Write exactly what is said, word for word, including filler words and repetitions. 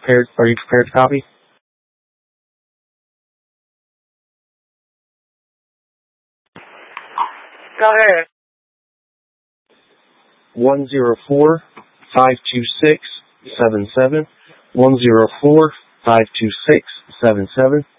prepared? Are you prepared to copy? Go ahead. One zero four five two six seven seven. One zero four five two six seven seven.